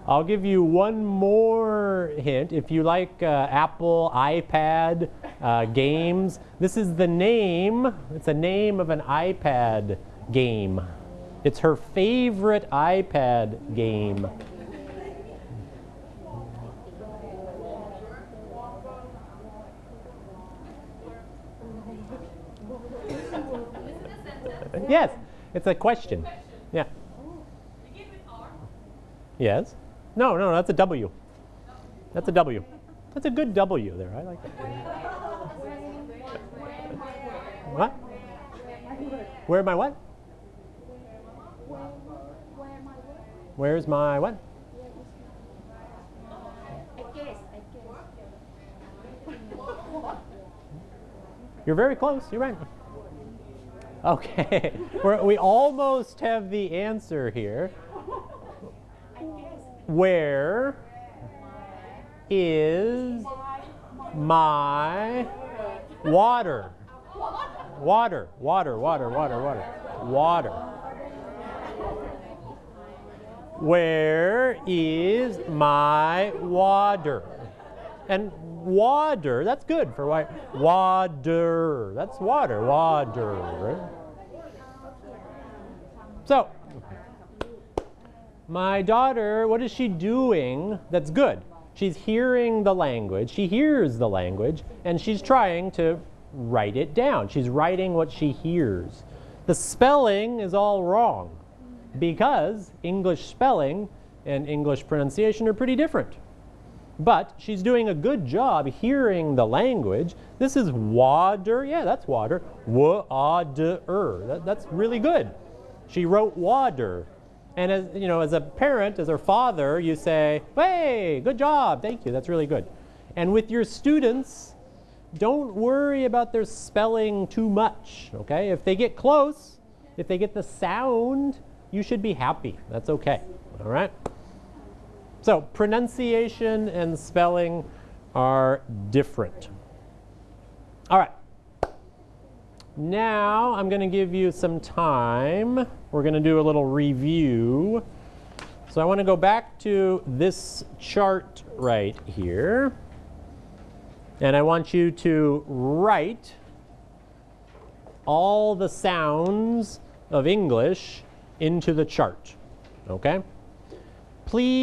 I'll give you one more hint. If you like Apple, iPad games, this is the name. It's a name of an iPad game. It's her favorite iPad game. Yes, it's a question. Yeah. Yes. No, no, that's a W. That's a W. That's a good W there. I like it. What? Where am I what? Where's my what? You're very close. You're right. Okay. We almost have the answer here. Where is my water? Water, water, water, water, water, water. Where is my water? And water, that's good for white. Water, that's water, water. Right? So, my daughter, what is she doing that's good? She's hearing the language, she hears the language, and she's trying to write it down. She's writing what she hears. The spelling is all wrong because English spelling and English pronunciation are pretty different. But she's doing a good job hearing the language. This is water. Yeah, that's water. Wa-a-de-er. That's really good. She wrote water. And as you know, as a parent, as her father, you say, "Hey, good job, thank you, that's really good." And with your students, don't worry about their spelling too much, okay? If they get close, if they get the sound, you should be happy. That's okay, all right? So pronunciation and spelling are different. All right. Now I'm going to give you some time. We're going to do a little review. So I want to go back to this chart right here. And I want you to write all the sounds of English into the chart. Okay? Please